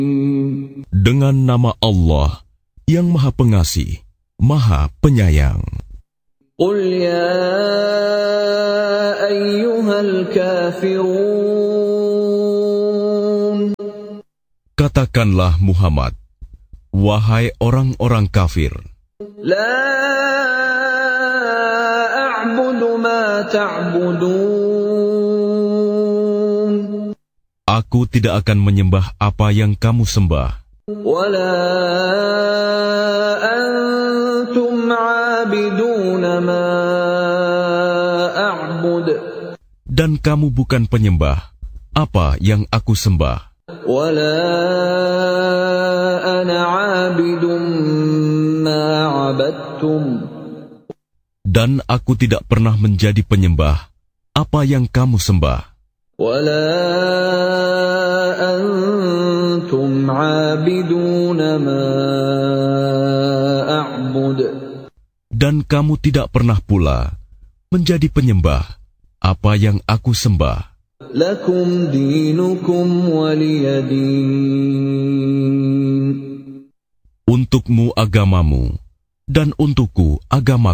Dengan nama Allah yang Maha Pengasih, Maha Penyayang. Qul ya ayyuhal kafirun. Katakanlah Muhammad, wahai orang-orang kafir. La a'budu ma ta'budun. Aku tidak akan menyembah apa yang kamu sembah. Wala antum 'abiduna ma a'bud. Dan kamu bukan penyembah apa yang aku sembah. Wala ana 'abidun ma 'abadtum. Dan aku tidak pernah menjadi penyembah apa yang kamu sembah. Wala antum 'abiduna ma a'bud. Dan kamu tidak pernah pula menjadi penyembah apa yang aku sembah. Lakum dinukum waliyadin. Untukmu agamamu, dan untukku agamaku.